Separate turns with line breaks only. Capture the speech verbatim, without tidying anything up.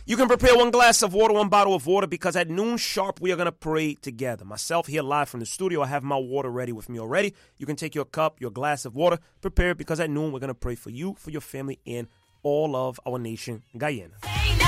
You can prepare one glass of water, one bottle of water, because at noon sharp, we are going to pray together. Myself here live from the studio. I have my water ready with me already. You can take your cup, your glass of water, prepare it, because at noon, we're going to pray for you, for your family, and all of our nation, Guyana.